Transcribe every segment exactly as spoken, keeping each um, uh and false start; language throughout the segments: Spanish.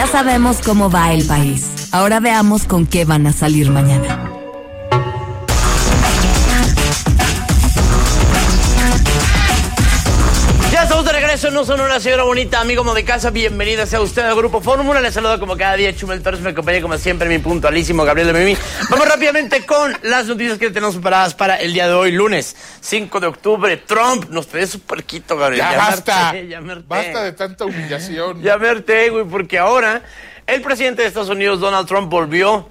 Ya sabemos cómo va el país. Ahora veamos con qué van a salir mañana. Ya estamos de regreso, no son una señora bonita, amigo de casa, bienvenida sea usted al Grupo Fórmula. Les saludo como cada día Chumel Torres, me acompaña como siempre mi puntualísimo Gabriel de Mimi. Vamos rápidamente con las noticias que tenemos preparadas para el día de hoy, lunes cinco de octubre. Trump nos trae su puerquito, Gabriel. Ya, ya basta, me harté, ya me harté. Basta de tanta humillación. Ya me harté, güey, porque ahora el presidente de Estados Unidos, Donald Trump, volvió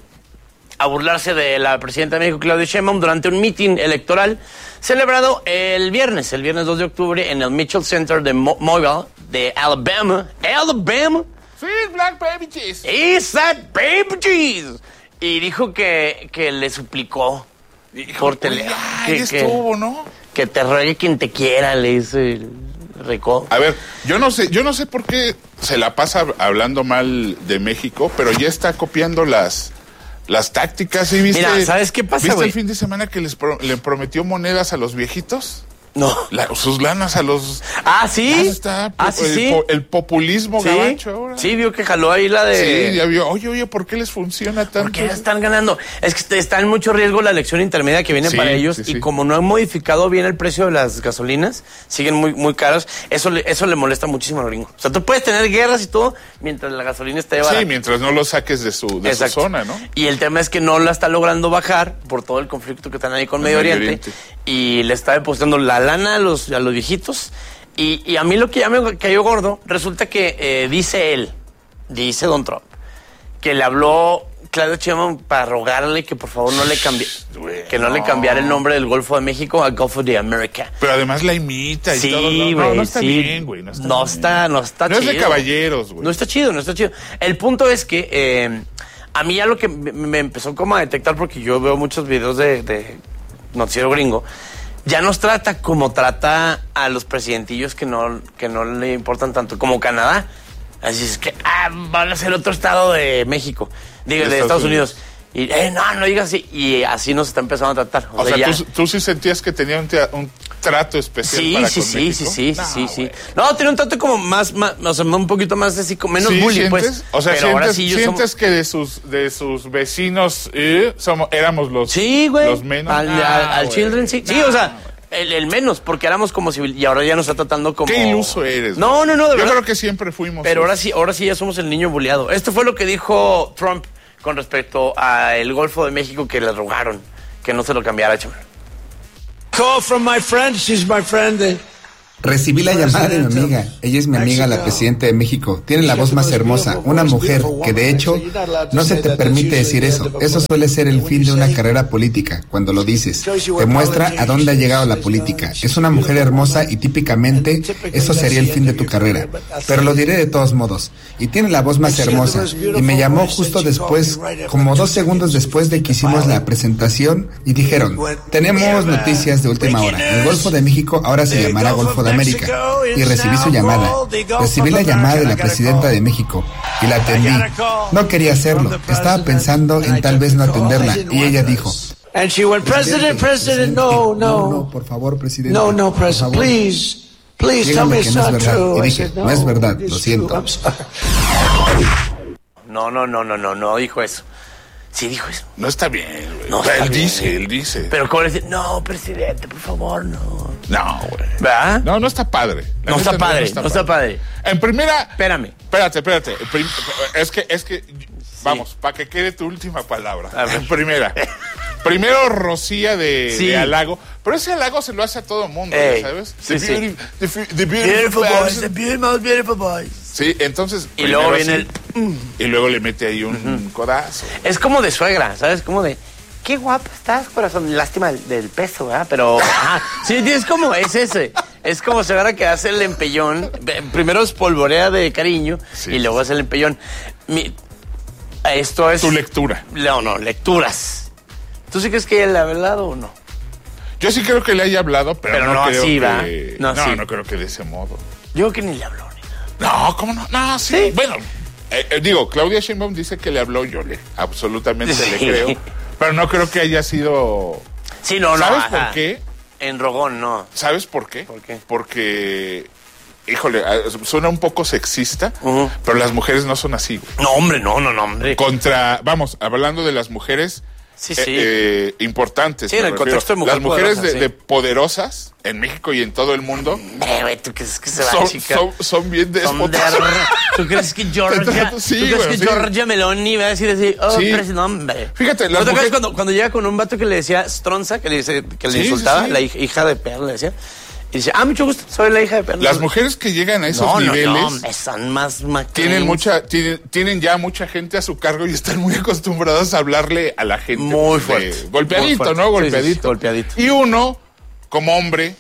a burlarse de la presidenta de México, Claudia Sheinbaum, durante un mitin electoral celebrado el viernes, el viernes dos de octubre, en el Mitchell Center de Mo- Mobile, de Alabama. Alabama. Sí, Black Baby Cheese. Is that baby cheese. Y dijo que, que le suplicó por tele, Ahí que, estuvo, que, ¿no? que te ruegue quien te quiera, le dice Rico. A ver, yo no sé, yo no sé por qué se la pasa hablando mal de México, pero ya está copiando las... Las tácticas, ¿sí viste? Mira, ¿sabes qué pasa, ¿Viste güey? el fin de semana que les pro, le prometió monedas a los viejitos? No. La, sus lanas a los... Ah, ¿sí? Ya está, Ah, sí, el, sí. po, el populismo ¿Sí? gabacho ahora. Sí, vio que jaló ahí la de... Sí, ya vio. Oye, oye, ¿por qué les funciona tanto? Porque ya están ganando. Es que está en mucho riesgo la elección intermedia que viene Sí, para ellos, sí, sí. y como no han modificado bien el precio de las gasolinas, siguen muy muy caras, eso le, eso le molesta muchísimo a los gringos. O sea, tú puedes tener guerras y todo mientras la gasolina esté barata. Sí, mientras no lo saques de su, de su zona, ¿no? Y el tema es que no la está logrando bajar por todo el conflicto que están ahí con El Medio, Medio Oriente, Oriente. y le está depositando la lana a los, a los viejitos. Y, y a mí lo que ya me cayó gordo, resulta que eh, dice él, dice Don Trump, que le habló Claudia Sheinbaum para rogarle que por favor no le cambie, Güey, que no, no. le cambiara el nombre del Golfo de México al Golfo de América. Pero además la imita y Sí, todo. No, güey, no, no está sí. bien, güey. No está no, bien. está, no está No chido. es de caballeros, güey. No está chido, no está chido. El punto es que eh, a mí ya lo que me, me empezó como a detectar, porque yo veo muchos videos de, de noticiero gringo, ya nos trata como trata a los presidentillos que no, que no le importan tanto, como Canadá. Así es que, ah, van a ser otro estado de México, digo, de, de Estados Unidos. Unidos. Y, eh, no, no digas así. Y así nos está empezando a tratar. O, o sea, sea ¿tú, tú sí sentías que tenía un, tea, un trato especial sí, para sí, con sí, México. sí, sí, no, sí, sí, güey. sí. No, tiene un trato como más, más, o sea, un poquito más así, como menos ¿Sí, bully, sientes? pues. O sea, pero sientes, ahora sí yo sientes somos... que de sus, de sus vecinos eh, somos, éramos los, sí, güey. los menos. Al, nah, al, al güey. Children, sí. Sí, Nah, o sea, el, el menos, porque éramos como civil, y ahora ya nos está tratando como... Qué iluso eres. No, güey. no, no, de Yo verdad. creo que siempre fuimos. Pero esos. ahora sí, ahora sí ya somos el niño bulleado. Esto fue lo que dijo Trump con respecto al Golfo de México, que le rogaron que no se lo cambiara, chaval. Call from my friend, she's my friend. eh. Recibí la llamada de mi amiga. Ella es mi amiga, la presidenta de México. Tiene la voz más hermosa. Una mujer que, de hecho, no se te permite decir eso. Eso suele ser el fin de una carrera política, cuando lo dices. Te muestra a dónde ha llegado la política. Es una mujer hermosa y típicamente eso sería el fin de tu carrera. Pero lo diré de todos modos. Y tiene la voz más hermosa. Y me llamó justo después, como dos segundos después de que hicimos la presentación, y dijeron, tenemos noticias de última hora. El Golfo de México ahora se llamará Golfo de América. Y recibí su llamada. Recibí la llamada de la presidenta de México y la atendí. No quería hacerlo. Estaba pensando en tal vez no atenderla. Y ella dijo, And she went, President, President, no, no, no. por favor, presidente. No, no, por President, favor. please. Please tell me Dígame que it's no es not verdad. true. Y I dije, said, no es verdad, it's lo siento. true. I'm sorry. No, no, no, no, no, no dijo eso. Sí dijo eso. No está bien, güey. No O sea, está él bien. dice, él dice. Pero ¿cómo le dice? No, presidente, por favor, no. No, güey. ¿Verdad? No, no está padre. La No neta, está padre, no está padre. En primera... Espérame. Espérate, espérate. Prim- Es que, es que... Vamos, para que quede tu última palabra. A ver. En primera. Primero rocía de, Sí. de halago. Pero ese halago se lo hace a todo mundo, Ey, ¿sabes? sí, the, sí. beauty- the, fu- the beautiful, Beautiful boys, person. the beautiful, most beautiful boys. Sí, entonces... Y luego primero viene así, Y luego le mete ahí un Uh-huh. codazo. Es como de suegra, ¿sabes? Como de, qué guapa estás, corazón. Lástima del, del peso, ¿verdad? Pero, ajá. Sí, es como, es ese. Es como suegra que hace el empellón. Primero espolvorea de cariño Sí. y luego hace el empellón. Mi- esto es... Tu lectura. No, no, lecturas. ¿Tú sí crees que ella le ha hablado o no? Yo sí creo que le haya hablado, pero, Pero no, no creo así, que... ¿va? No No, así. no creo que de ese modo. Yo creo que ni le habló ni nada. No, ¿cómo no? No, sí. Sí. Bueno, eh, eh, digo, Claudia Sheinbaum dice que le habló, yo le absolutamente Sí. le creo. Pero no creo que haya sido... Sí, no, no. ¿Sabes ajá. por qué? En Rogón, no. ¿Sabes por qué? ¿Por qué? Porque híjole, suena un poco sexista, uh-huh. pero las mujeres no son así, güey. No, hombre, no, no, no, hombre. Contra, vamos, hablando de las mujeres sí, sí. Eh, eh, importantes. Sí, en el refiero. Contexto de mujeres Las mujeres poderosas, de, sí. de poderosas en México y en todo el mundo. Hombre, güey, ¿tú crees que se va son, a chicar? Son, son bien déspotas. De... ¿Tú crees que Georgia, sí, ¿tú crees bueno, que sí. Georgia Meloni va a decir así? Oh, sí. pero no, hombre. Fíjate, ¿No te mujeres... cuando, cuando llega con un vato que le decía Stronza, que le, dice, que le sí, insultaba, sí, sí. la hija, hija de perla, le decía? Y dice, ah, mucho gusto, soy la hija de perla. Las mujeres que llegan a esos no, niveles no, no, son más macrines. tienen mucha tienen, tienen ya mucha gente a su cargo y están muy acostumbrados a hablarle a la gente. Muy pues, fuerte. Golpeadito, muy fuerte. ¿no? Golpeadito. Sí, sí, sí, golpeadito. Y uno, como hombre,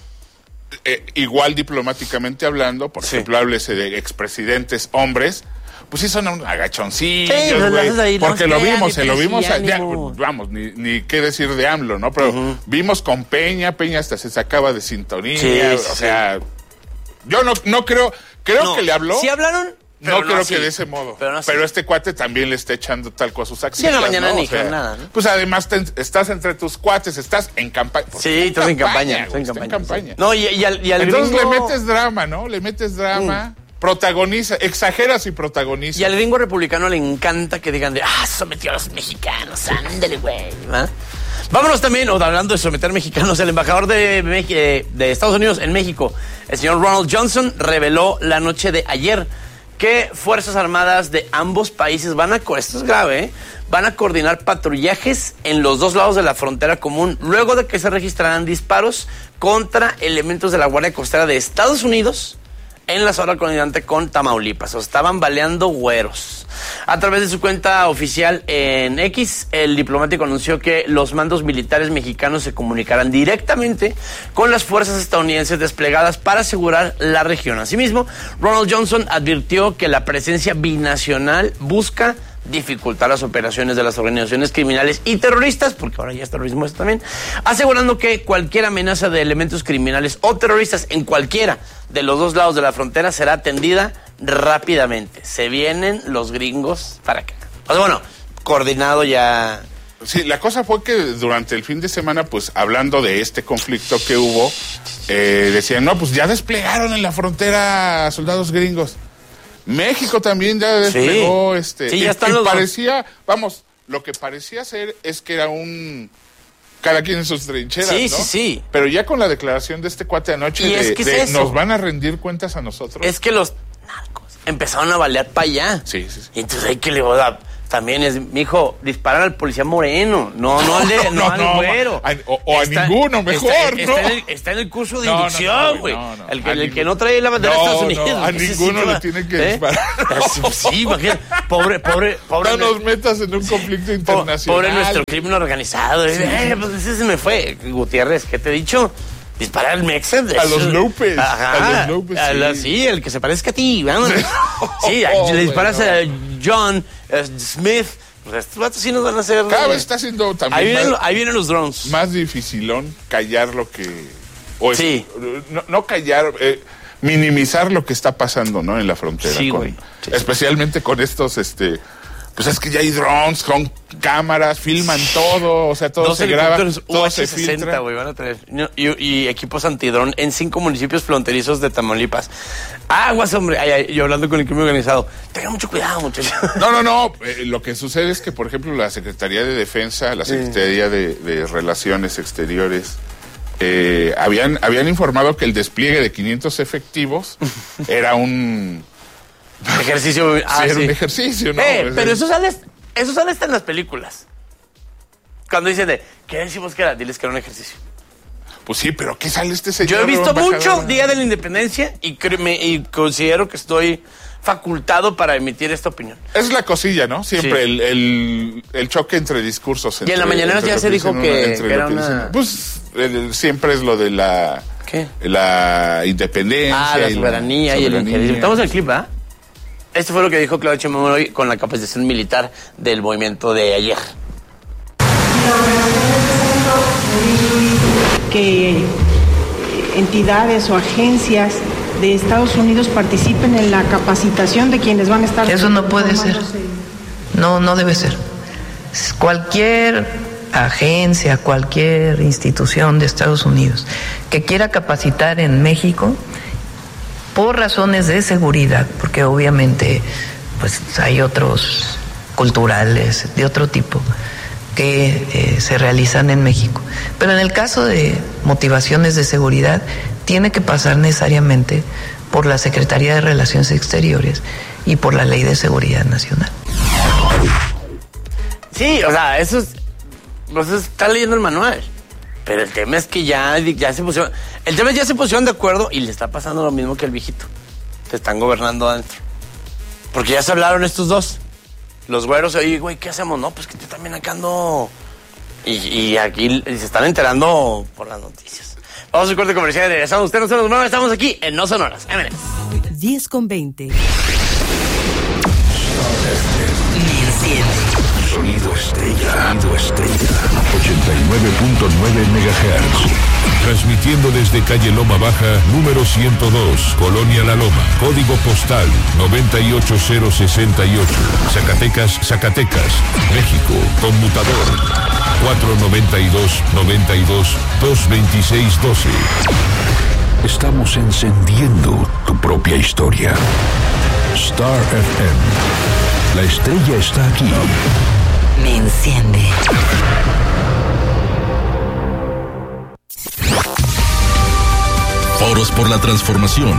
eh, igual diplomáticamente hablando, por sí. ejemplo, háblese de expresidentes hombres, pues sí son agachoncillos, sí, güey. ahí, porque no, lo vimos, se lo vimos, sí, ya, vamos, ni, ni qué decir de AMLO, ¿no? Pero uh-huh. vimos con Peña, Peña hasta se sacaba de sintonía, sí, o sí. sea, yo no, no creo, creo no, que le habló. ¿Sí hablaron? No, no creo así. que de ese modo. Pero, no pero este cuate también le está echando talco a sus acciones. Sí, en la mañana ¿no? ni o sea, nada, ¿no? Pues además te, estás entre tus cuates, estás en campaña. Sí, estás en campaña. Estás en campaña. En campaña. Sí. No, y, y al, y al Entonces gringo... le metes drama, ¿no? Le metes drama, mm. protagoniza, exageras y protagonizas. Y al gringo republicano le encanta que digan de, ah, sometió a los mexicanos, ándale, güey. ¿Ah? Vámonos también, o hablando de someter mexicanos, el embajador de, de, de Estados Unidos en México, el señor Ronald Johnson, reveló la noche de ayer que Fuerzas Armadas de ambos países van a, esto es grave, ¿eh? van a coordinar patrullajes en los dos lados de la frontera común, luego de que se registraran disparos contra elementos de la Guardia Costera de Estados Unidos en la zona colindante con Tamaulipas. O estaban baleando güeros. A través de su cuenta oficial en X, el diplomático anunció que los mandos militares mexicanos se comunicarán directamente con las fuerzas estadounidenses desplegadas para asegurar la región. Asimismo, Ronald Johnson advirtió que la presencia binacional busca dificultar las operaciones de las organizaciones criminales y terroristas, porque ahora ya es terrorismo esto también, asegurando que cualquier amenaza de elementos criminales o terroristas en cualquiera de los dos lados de la frontera será atendida rápidamente. Se vienen los gringos para acá. O sea, bueno, coordinado ya. Sí, la cosa fue que durante el fin de semana, pues hablando de este conflicto que hubo, eh, decían, no, pues ya desplegaron en la frontera soldados gringos. México también ya desplegó, sí. este, sí, ya y, están y los parecía, vamos, lo que parecía ser es que era un cada quien en sus trincheras, sí, ¿no? Sí, sí, Pero ya con la declaración de este cuate anoche y de, es que de es nos van a rendir cuentas a nosotros. Es que los narcos empezaron a balear para allá. Sí, sí, sí. Y entonces hay que le voy a dar. También es, mijo, disparar al policía moreno, no, no al de, no, no al no, güero. A, o, o está, a ninguno, mejor, está, ¿no? Está en, el, está en el curso de no, inducción, güey. no, no, no, el, que, el ningún... que no trae la bandera no, de Estados Unidos. No, a ninguno sí, le tiene que ¿eh? disparar. Sí, imagínate. Pobre, pobre, pobre. No nos metas en un conflicto internacional. Pobre nuestro crimen organizado. Sí. Eh, pues ese se me fue. Gutiérrez, ¿qué te he dicho? Disparar al Mexa. A los López. Ajá, a los López. A la, sí. sí, el que se parezca a ti. Vamos. Sí, oh, le disparas bueno. a John uh, Smith. Pues estos vatos sí nos van a hacer. Cada vez está haciendo también. Ahí vienen, más, ahí vienen los drones. Más dificilón callar lo que. O sí. Es, no, no callar, eh, minimizar lo que está pasando, ¿no? En la frontera. Sí, con, güey. Sí. Especialmente con estos, este. Pues es que ya hay drones con cámaras, filman todo, o sea, todo Dos se graba, todo se sesenta, filtra. güey, van a tener. Y, y equipos antidrón en cinco municipios fronterizos de Tamaulipas. Aguas, hombre. Ay, ay, yo hablando con el crimen organizado. Tengan mucho cuidado, muchachos. No, no, no. Eh, lo que sucede es que, por ejemplo, la Secretaría de Defensa, la Secretaría de, de Relaciones Exteriores, eh, habían, habían informado que el despliegue de quinientos efectivos era un... Ejercicio. Ah, sí, era sí. un ejercicio, ¿no? Eh, pues pero es... eso sale, eso sale hasta en las películas. Cuando dicen de, ¿qué decimos que era? Diles que era un ejercicio. Pues sí, pero ¿qué sale este señor? Yo he visto embajador? mucho Día de la Independencia y, cre- me, y considero que estoy facultado para emitir esta opinión. Es la cosilla, ¿no? Siempre Sí. el, el, el choque entre discursos. Y en la mañana ya se dijo que, que era una... Pues el, siempre es lo de la... ¿Qué? La independencia. Ah, la y soberanía y el injerismo. Estamos en el clip, ¿ah? Esto fue lo que dijo Claudio Sheinbaum hoy con la capacitación militar del movimiento de ayer. Que entidades o agencias de Estados Unidos participen en la capacitación de quienes van a estar... Eso no puede ser. No, no debe ser. Cualquier agencia, cualquier institución de Estados Unidos que quiera capacitar en México por razones de seguridad, porque obviamente pues hay otros culturales de otro tipo que eh, se realizan en México. Pero en el caso de motivaciones de seguridad, tiene que pasar necesariamente por la Secretaría de Relaciones Exteriores y por la Ley de Seguridad Nacional. Sí, o sea, eso es... Pues está leyendo el manual. Pero el tema es que ya, ya se pusieron... El tema es que ya se pusieron de acuerdo y le está pasando lo mismo que el viejito. Te están gobernando adentro. Porque ya se hablaron estos dos. Los güeros, oye, güey, ¿qué hacemos? No, pues que yo también acá ando... Y, y aquí y se están enterando por las noticias. Vamos al corte comercial y regresamos. Usted no se nos mueve, estamos aquí en No Sonoras. diez con veinte. Sonido Estrella. Sonido Estrella. ochenta y nueve punto nueve megahertz. Transmitiendo desde calle Loma Baja, número ciento dos, Colonia La Loma. Código postal noventa y ocho cero sesenta y ocho. Zacatecas, Zacatecas, México. Conmutador cuatro noventa y dos, noventa y dos, dos veintiséis doce. Estamos encendiendo tu propia historia. Star F M. La estrella está aquí. Me enciende. Foros por la Transformación.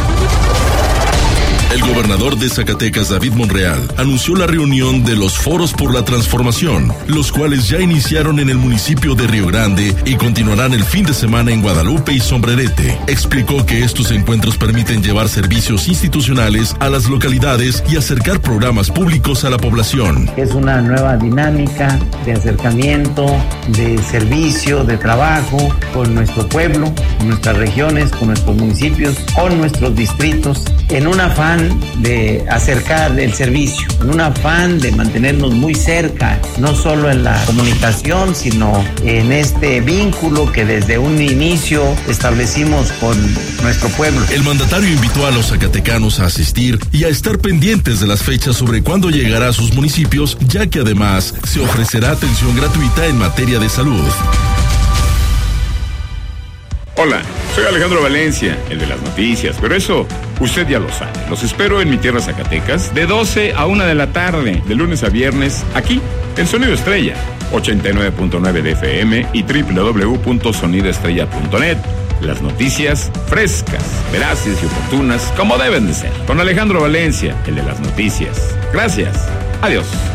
El gobernador de Zacatecas, David Monreal, anunció la reunión de los Foros por la Transformación, los cuales ya iniciaron en el municipio de Río Grande y continuarán el fin de semana en Guadalupe y Sombrerete. Explicó que estos encuentros permiten llevar servicios institucionales a las localidades y acercar programas públicos a la población. Es una nueva dinámica de acercamiento, de servicio, de trabajo con nuestro pueblo, con nuestras regiones, con nuestros municipios, con nuestros distritos, en un afán de acercar el servicio, en un afán de mantenernos muy cerca, no solo en la comunicación, sino en este vínculo que desde un inicio establecimos con nuestro pueblo. El mandatario invitó a los zacatecanos a asistir y a estar pendientes de las fechas sobre cuándo llegará a sus municipios, ya que además se ofrecerá atención gratuita en materia de salud. Hola, soy Alejandro Valencia, el de las noticias, pero eso usted ya lo sabe. Los espero en mi tierra Zacatecas de doce a una de la tarde, de lunes a viernes, aquí en Sonido Estrella, ochenta y nueve punto nueve de F M y doble u doble u doble u punto sonido estrella punto net. Las noticias frescas, veraces y oportunas, como deben de ser. Con Alejandro Valencia, el de las noticias. Gracias. Adiós.